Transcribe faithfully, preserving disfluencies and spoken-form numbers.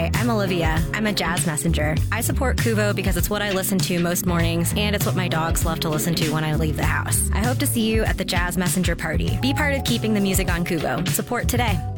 Hi, I'm Olivia. I'm a jazz messenger. I support Kuvo because it's what I listen to most mornings, and it's what my dogs love to listen to when I leave the house. I hope to see you at the Jazz Messenger party. Be part of keeping the music on Kuvo. Support today.